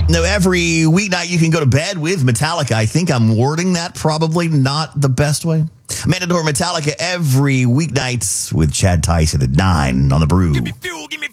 No, every weeknight you can go to bed with Metallica. I think I'm wording that probably not the best way. Mandatory Metallica every weeknight with Chad Tyson at 9 on The Brew. Give me fuel, give me